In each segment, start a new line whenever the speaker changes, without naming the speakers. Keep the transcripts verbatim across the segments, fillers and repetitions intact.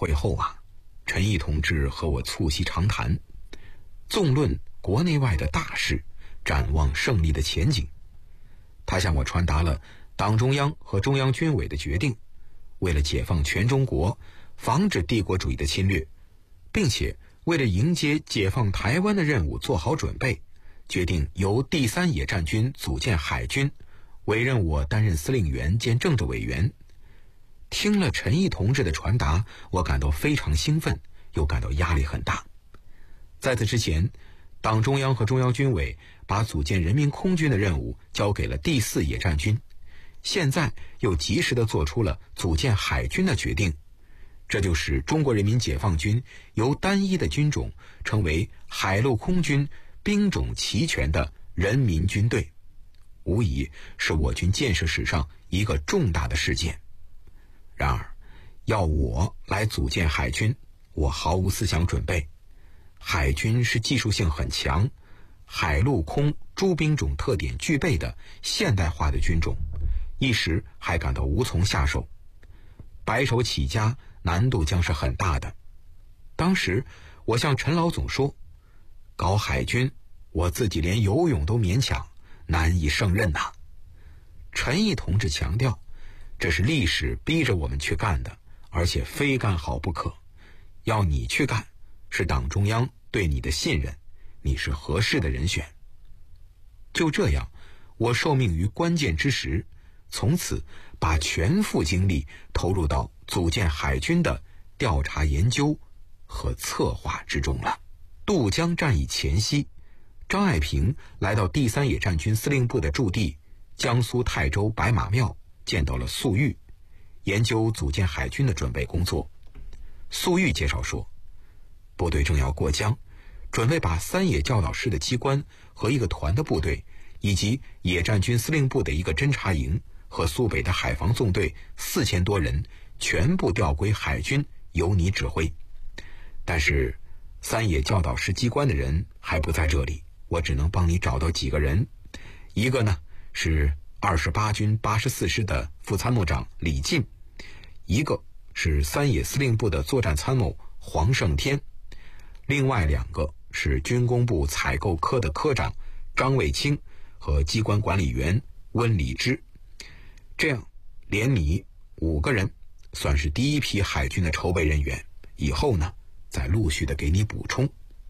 会后啊，陈毅同志和我促膝长谈，纵论国内外的大事，展望胜利的前景。他向我传达了党中央和中央军委的决定，为了解放全中国，防止帝国主义的侵略，并且为了迎接解放台湾的任务做好准备，决定由第三野战军组建海军，委任我担任司令员兼政治委员。听了陈毅同志的传达，我感到非常兴奋，又感到压力很大。在此之前，党中央和中央军委把组建人民空军的任务交给了第四野战军，现在又及时地做出了组建海军的决定，这就使中国人民解放军由单一的军种成为海陆空军兵种齐全的人民军队，无疑是我军建设史上一个重大的事件。然而，要我来组建海军，我毫无思想准备。海军是技术性很强、海陆空诸兵种特点具备的现代化的军种，一时还感到无从下手，白手起家，难度将是很大的。当时我向陈老总说，搞海军我自己连游泳都勉强，难以胜任呐。陈毅同志强调，这是历史逼着我们去干的，而且非干好不可。要你去干，是党中央对你的信任，你是合适的人选。就这样，我受命于关键之时，从此把全副精力投入到组建海军的调查研究和策划之中了。渡江战役前夕，张爱萍来到第三野战军司令部的驻地江苏泰州白马庙，见到了粟裕，研究组建海军的准备工作。粟裕介绍说，部队正要过江，准备把三野教导师的机关和一个团的部队，以及野战军司令部的一个侦察营和苏北的海防纵队四千多人全部调归海军，由你指挥。但是三野教导师机关的人还不在这里，我只能帮你找到几个人。一个呢是二十八军八十四师的副参谋长李进，一个是三野司令部的作战参谋黄胜天，另外两个是军工部采购科的科长张卫清和机关管理员温礼之。这样连你五个人算是第一批海军的筹备人员，以后呢再陆续的给你补充。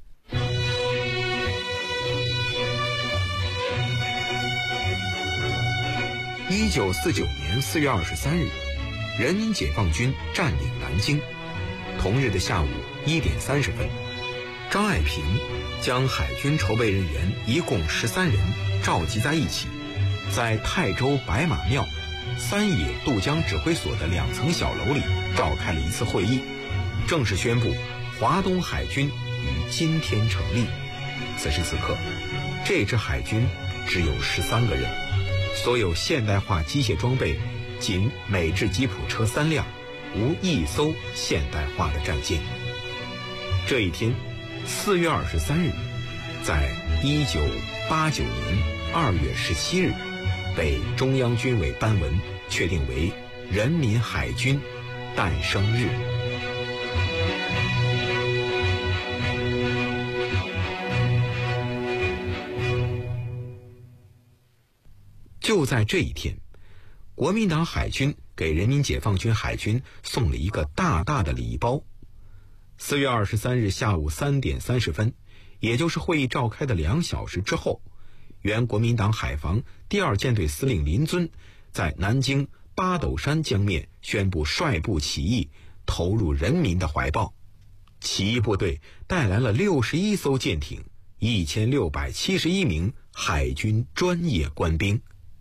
一九四九年四月二十三日，人民解放军占领南京。同日的下午一点三十分，张爱萍将海军筹备人员一共十三人召集在一起，在泰州白马庙三野渡江指挥所的两层小楼里召开了一次会议，正式宣布华东海军于今天成立。此时此刻，这支海军只有十三个人，所有现代化机械装备仅美制吉普车三辆，无一艘现代化的战舰。这一天四月二十三日，在一九八九年二月十七日被中央军委颁文确定为人民海军诞生日。就在这一天，国民党海军给人民解放军海军送了一个大大的礼包。四月二十三日下午三点三十分，也就是会议召开的两小时之后，原国民党海防第二舰队司令林遵在南京八斗山江面宣布率部起义，投入人民的怀抱。起义部队带来了六十一艘舰艇，一千六百七十一名海军专业官兵。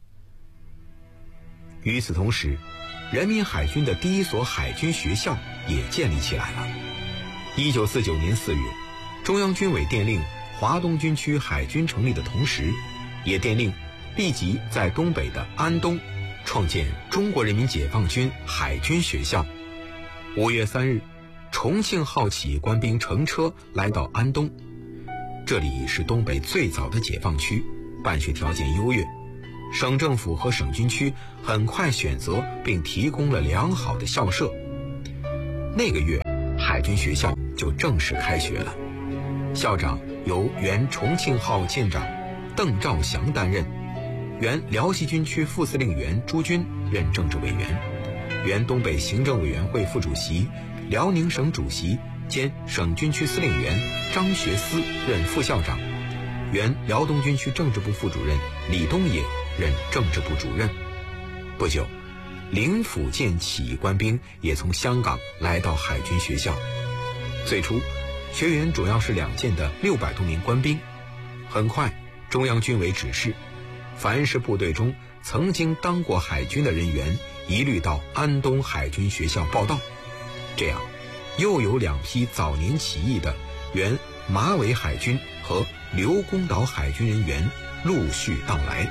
与此同时，人民海军的第一所海军学校也建立起来了。一九四九年四月，中央军委电令华东军区海军成立的同时，也电令立即在东北的安东创建中国人民解放军海军学校。五月三日，重庆号起义官兵乘车来到安东，这里是东北最早的解放区，办学条件优越，省政府和省军区很快选择并提供了良好的校舍。那个月， 海军学校就正式开学了。校长由原重庆号舰长邓兆祥担任，原辽西军区副司令员朱军任政治委员，原东北行政委员会副主席、辽宁省主席兼省军区司令员张学思任副校长，原辽东军区政治部副主任李东野任政治部主任。不久，零福建起义官兵也从香港来到海军学校。最初，学员主要是两舰的六百多名官兵。很快，中央军委指示，凡是部队中曾经当过海军的人员，一律到安东海军学校报到。这样，又有两批早年起义的原马尾海军和刘公岛海军人员陆续到来。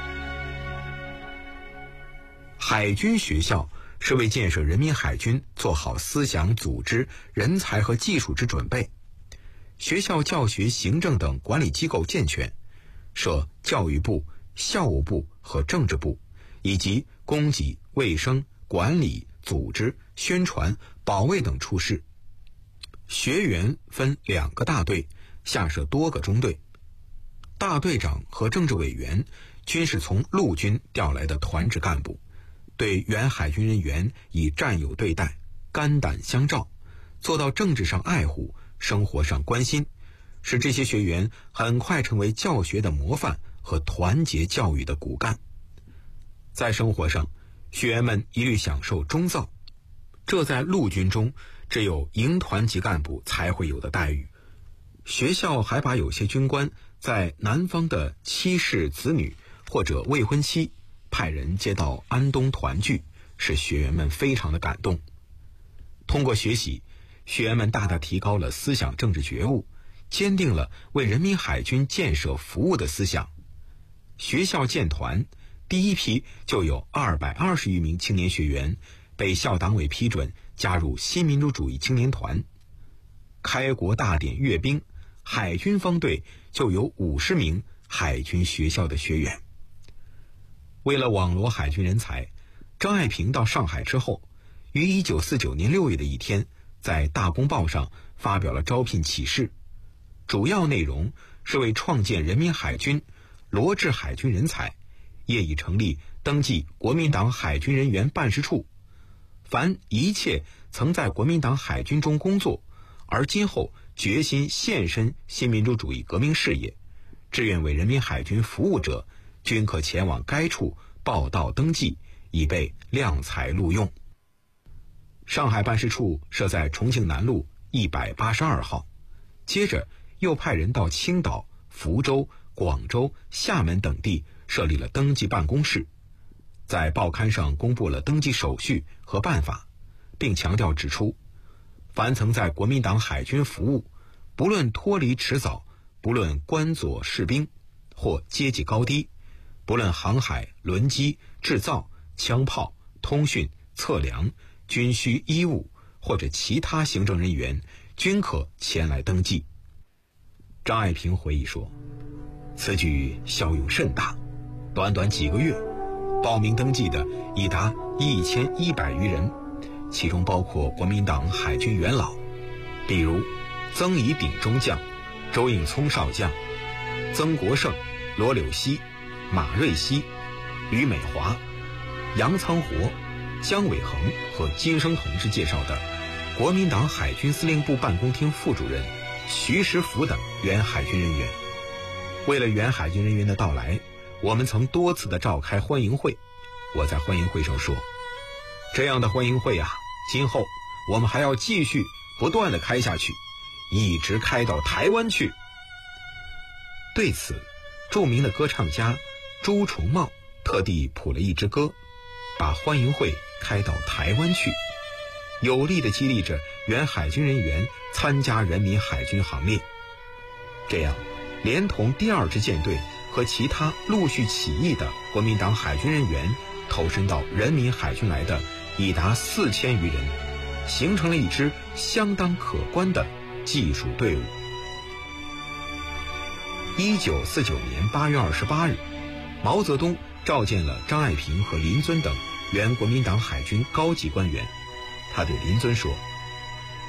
海军学校是为建设人民海军做好思想、组织、人才和技术之准备。学校教学、行政等管理机构健全，设教育部、校务部和政治部，以及供给、卫生、管理、组织、宣传、保卫等处室。学员分两个大队，下设多个中队。大队长和政治委员均是从陆军调来的团职干部，对原海军人员以战友对待，肝胆相照，做到政治上爱护，生活上关心，使这些学员很快成为教学的模范和团结教育的骨干。在生活上，学员们一律享受中造，这在陆军中只有营团级干部才会有的待遇。学校还把有些军官在南方的妻室子女或者未婚妻派人接到安东团聚，使学员们非常的感动。通过学习，学员们大大提高了思想政治觉悟，坚定了为人民海军建设服务的思想。学校建团第一批就有二百二十余名青年学员被校党委批准加入新民主主义青年团。开国大典阅兵，海军方队就有五十名海军学校的学员。为了网罗海军人才，张爱萍到上海之后，于一九四九年六月的一天，在《大公报》上发表了招聘启事，主要内容是为创建人民海军，罗致海军人才，业已成立登记国民党海军人员办事处。凡一切曾在国民党海军中工作，而今后决心献身新民主主义革命事业，志愿为人民海军服务者，均可前往该处报到登记，以备量才录用。上海办事处设在重庆南路一百八十二号，接着又派人到青岛、福州、广州、厦门等地设立了登记办公室，在报刊上公布了登记手续和办法，并强调指出，凡曾在国民党海军服务，不论脱离迟早，不论官佐士兵或阶级高低，不论航海、轮机、制造、枪炮、通讯、测量、军需衣物或者其他行政人员，均可前来登记。张爱萍回忆说，此举效用甚大，短短几个月，报名登记的已达一千一百余人，其中包括国民党海军元老，比如曾以鼎中将、周应聪少将、曾国胜、罗柳溪、马瑞熙、吕美华、杨仓活、姜伟恒和金生同志介绍的国民党海军司令部办公厅副主任徐时福等原海军人员。为了原海军人员的到来，我们曾多次的召开欢迎会。我在欢迎会上说，这样的欢迎会啊，今后我们还要继续不断的开下去，一直开到台湾去。对此，著名的歌唱家朱重茂特地谱了一支歌，把欢迎会开到台湾去，有力地激励着原海军人员参加人民海军行列。这样，连同第二支舰队和其他陆续起义的国民党海军人员投身到人民海军来的已达四千余人，形成了一支相当可观的技术队伍。一九四九年八月二十八日，毛泽东召见了张爱萍和林遵等原国民党海军高级官员。他对林遵说，